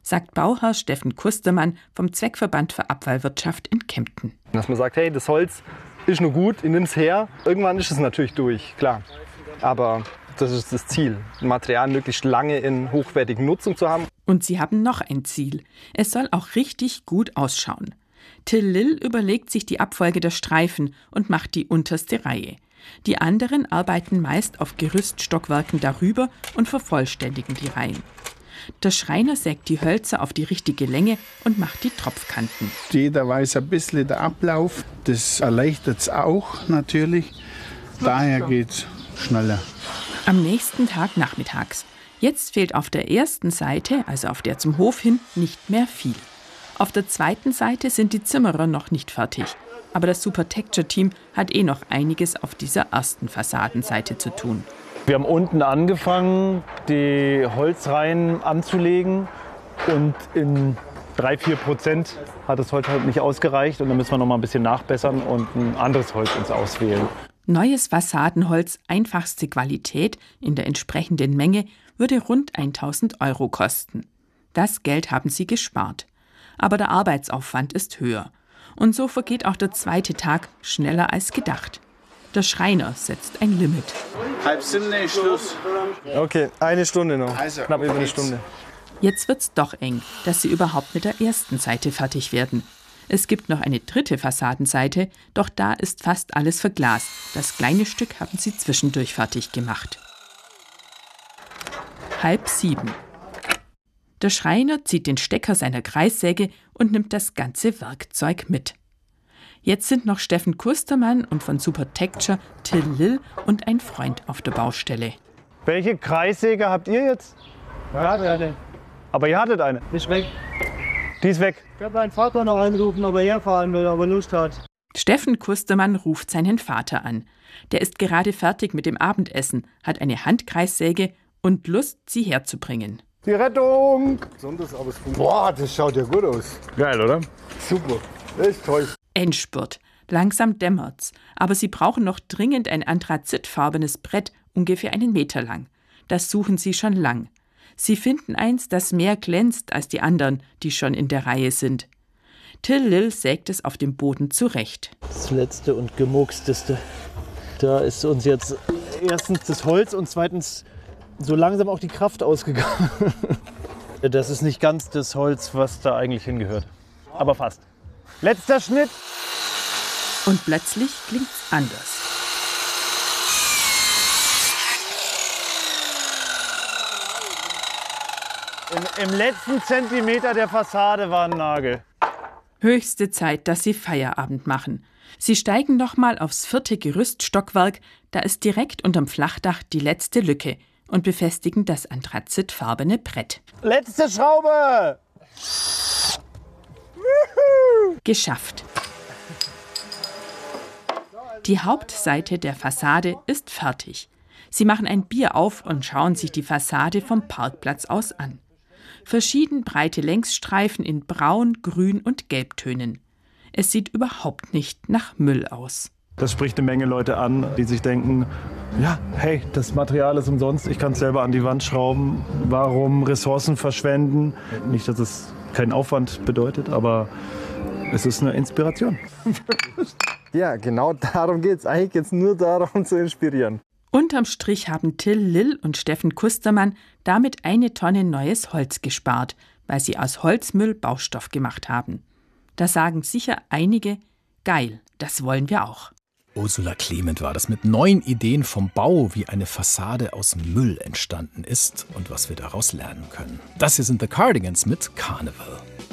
sagt Bauherr Steffen Kustermann vom Zweckverband für Abfallwirtschaft in Kempten. Dass man sagt, hey, das Holz ist noch gut, ich nehme es her. Irgendwann ist es natürlich durch, klar. Aber das ist das Ziel, Material möglichst lange in hochwertigen Nutzung zu haben. Und sie haben noch ein Ziel. Es soll auch richtig gut ausschauen. Till Lill überlegt sich die Abfolge der Streifen und macht die unterste Reihe. Die anderen arbeiten meist auf Gerüststockwerken darüber und vervollständigen die Reihen. Der Schreiner sägt die Hölzer auf die richtige Länge und macht die Tropfkanten. Jeder weiß ein bisschen den Ablauf. Das erleichtert es auch natürlich. Daher geht es schneller. Am nächsten Tag nachmittags. Jetzt fehlt auf der ersten Seite, also auf der zum Hof hin, nicht mehr viel. Auf der zweiten Seite sind die Zimmerer noch nicht fertig. Aber das Supertecture-Team hat noch einiges auf dieser ersten Fassadenseite zu tun. Wir haben unten angefangen, die Holzreihen anzulegen. Und in 3-4% hat das Holz halt nicht ausgereicht. Und dann müssen wir noch mal ein bisschen nachbessern und ein anderes Holz uns auswählen. Neues Fassadenholz, einfachste Qualität in der entsprechenden Menge, würde rund 1.000 € kosten. Das Geld haben sie gespart. Aber der Arbeitsaufwand ist höher. Und so vergeht auch der zweite Tag schneller als gedacht. Der Schreiner setzt ein Limit. 12:30 Schluss. Okay, eine Stunde noch. Also, knapp über eine Stunde. Jetzt wird's doch eng, dass sie überhaupt mit der ersten Seite fertig werden. Es gibt noch eine dritte Fassadenseite, doch da ist fast alles verglast. Das kleine Stück haben sie zwischendurch fertig gemacht. 6:30. Der Schreiner zieht den Stecker seiner Kreissäge und nimmt das ganze Werkzeug mit. Jetzt sind noch Steffen Kustermann und von Supertecture Till Lill und ein Freund auf der Baustelle. Welche Kreissäge habt ihr jetzt? Ja, eine. Aber ihr hattet eine. Ist weg. Die ist weg. Ich habe meinen Vater noch angerufen, ob er herfahren will, aber Lust hat. Steffen Kustermann ruft seinen Vater an. Der ist gerade fertig mit dem Abendessen, hat eine Handkreissäge und Lust, sie herzubringen. Die Rettung! Boah, das schaut ja gut aus. Geil, oder? Super, das ist toll. Endspurt. Langsam dämmert's. Aber sie brauchen noch dringend ein anthrazitfarbenes Brett, ungefähr 1 Meter lang. Das suchen sie schon lang. Sie finden eins, das mehr glänzt als die anderen, die schon in der Reihe sind. Till Lill sägt es auf dem Boden zurecht. Das letzte und gemurksteste. Da ist uns jetzt erstens das Holz und zweitens so langsam auch die Kraft ausgegangen. Das ist nicht ganz das Holz, was da eigentlich hingehört. Aber fast. Letzter Schnitt. Und plötzlich klingt's anders. Im letzten Zentimeter der Fassade war ein Nagel. Höchste Zeit, dass sie Feierabend machen. Sie steigen nochmal aufs 4. Gerüststockwerk, da ist direkt unterm Flachdach die letzte Lücke und befestigen das anthrazitfarbene Brett. Letzte Schraube! Geschafft. Die Hauptseite der Fassade ist fertig. Sie machen ein Bier auf und schauen sich die Fassade vom Parkplatz aus an. Verschieden breite Längsstreifen in Braun, Grün und Gelbtönen. Es sieht überhaupt nicht nach Müll aus. Das spricht eine Menge Leute an, die sich denken, ja, hey, das Material ist umsonst, ich kann es selber an die Wand schrauben. Warum Ressourcen verschwenden? Nicht, dass es keinen Aufwand bedeutet, aber es ist eine Inspiration. Ja, genau darum geht es. Eigentlich geht es nur darum, zu inspirieren. Unterm Strich haben Till Lill und Steffen Kustermann damit 1 Tonne neues Holz gespart, weil sie aus Holzmüll Baustoff gemacht haben. Da sagen sicher einige, geil, das wollen wir auch. Ursula Clement war das mit 9 Ideen vom Bau, wie eine Fassade aus Müll entstanden ist und was wir daraus lernen können. Das hier sind The Cardigans mit Carnival.